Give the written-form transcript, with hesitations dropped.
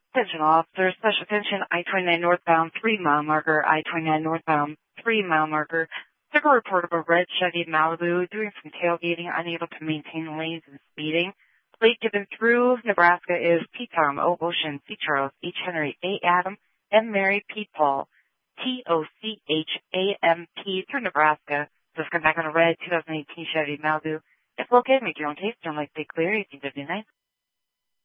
Attention officers, special attention, I-29 northbound, 3-mile marker, I-29 northbound, 3-mile marker. Took a report of a red Chevy Malibu doing some tailgating, unable to maintain lanes and speeding. Plate given through Nebraska is P. Tom, O. Ocean, C. Charles, H. Henry, A. Adam, M. Mary, P. Paul, T-O-C-H-A-M-P through Nebraska. Just come back on a red 2018 Chevy Malibu. If located, make your own taste. Don't like to clear. 1859.